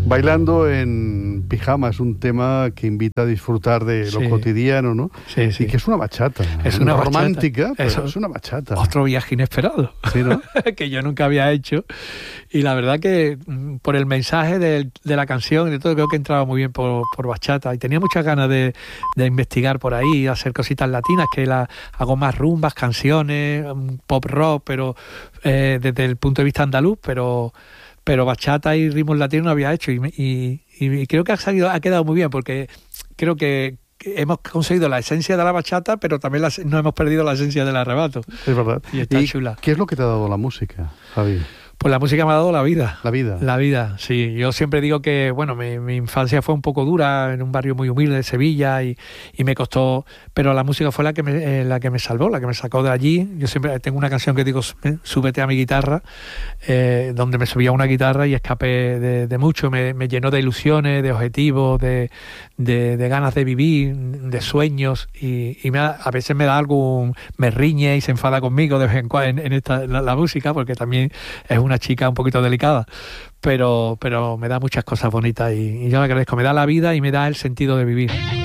Bailando en pijama es un tema que invita a disfrutar de lo cotidiano, ¿no? Sí, sí. Y que es una bachata. Es una romántica, bachata. pero es una bachata. Otro viaje inesperado, ¿Sí, no? que yo nunca había hecho. Y la verdad que por el mensaje de la canción y de todo, creo que entraba muy bien por bachata. Y tenía muchas ganas de investigar por ahí, hacer cositas latinas, que hago más rumbas, canciones, pop rock, pero desde el punto de vista andaluz, pero bachata y ritmos latinos no había hecho. Y creo que ha quedado muy bien, porque creo que hemos conseguido la esencia de la bachata, pero también no hemos perdido la esencia del arrebato. Es verdad. Y está chula. ¿Qué es lo que te ha dado la música, Javi? Pues la música me ha dado la vida. La vida. La vida, sí. Yo siempre digo que, bueno, mi infancia fue un poco dura, en un barrio muy humilde de Sevilla, y me costó, pero la música fue la que me salvó, la que me sacó de allí. Yo siempre tengo una canción que digo, súbete a mi guitarra, donde me subía una guitarra y escapé de mucho. Me llenó de ilusiones, de objetivos, de ganas de vivir, de sueños, y a veces me da me riñe y se enfada conmigo de vez en cuando en la música, porque también es una chica un poquito delicada, pero me da muchas cosas bonitas y yo le agradezco. Me da la vida y me da el sentido de vivir.